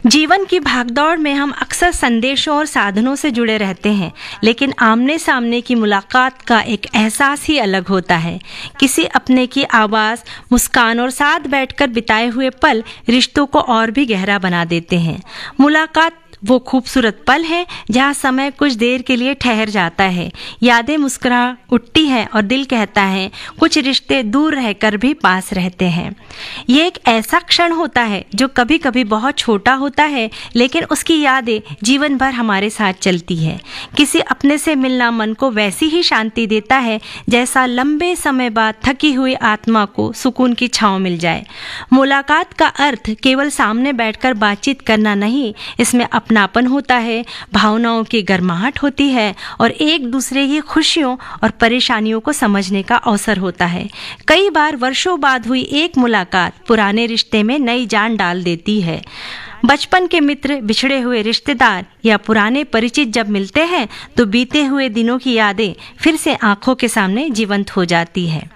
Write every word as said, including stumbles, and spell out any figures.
जीवन की भागदौड़ में हम अक्सर संदेशों और साधनों से जुड़े रहते हैं, लेकिन आमने सामने की मुलाकात का एक एहसास ही अलग होता है। किसी अपने की आवाज़, मुस्कान और साथ बैठकर बिताए हुए पल रिश्तों को और भी गहरा बना देते हैं। मुलाकात वो खूबसूरत पल है जहाँ समय कुछ देर के लिए ठहर जाता है, यादें मुस्कुरा उठती हैं और दिल कहता है कुछ रिश्ते दूर रहकर भी पास रहते हैं। ये एक ऐसा क्षण होता है जो कभी कभी बहुत छोटा होता है, लेकिन उसकी यादें जीवन भर हमारे साथ चलती है। किसी अपने से मिलना मन को वैसी ही शांति देता है जैसा लंबे समय बाद थकी हुई आत्मा को सुकून की छांव मिल जाए। मुलाकात का अर्थ केवल सामने बैठकर बातचीत करना नहीं, इसमें अपनापन होता है, भावनाओं की गर्माहट होती है और एक दूसरे की खुशियों और परेशानियों को समझने का अवसर होता है। कई बार वर्षों बाद हुई एक मुलाकात पुराने रिश्ते में नई जान डाल देती है। बचपन के मित्र, बिछड़े हुए रिश्तेदार या पुराने परिचित जब मिलते हैं तो बीते हुए दिनों की यादें फिर से आंखों के सामने जीवंत हो जाती है।